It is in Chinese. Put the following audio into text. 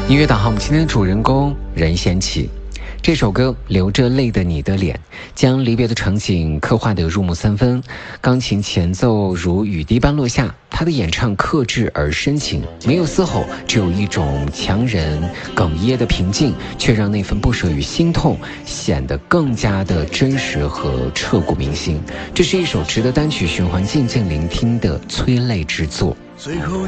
音乐导航，我们今天的主人公任贤齐。这首歌流着泪的你的脸，将离别的场景刻画得入木三分，钢琴前奏如雨滴般落下，他的演唱克制而深情，没有嘶吼，只有一种强忍哽咽的平静，却让那份不舍与心痛显得更加的真实和彻骨铭心。这是一首值得单曲循环静静聆听的催泪之作。 最后